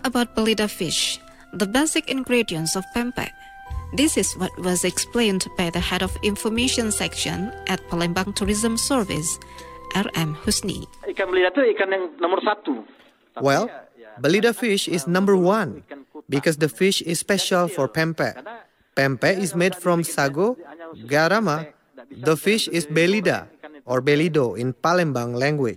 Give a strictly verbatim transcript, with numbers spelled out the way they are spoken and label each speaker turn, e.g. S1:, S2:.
S1: about belida fish, the basic ingredients of pempek. This is what was explained by the head of information section at Palembang Tourism Service, R M Husni.
S2: Ikan belida itu ikan yang nomor satu.
S3: Well, belida fish is number one because the fish is special for pempek. Pempek is made from sago, garama. The fish is belida or belido in Palembang language.